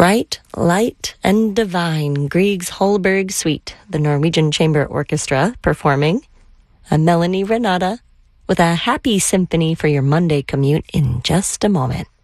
Bright, Light, and Divine, Grieg's Holberg Suite, the Norwegian Chamber Orchestra performing, and Melanie Renata with a happy symphony for your Monday commute in just a moment.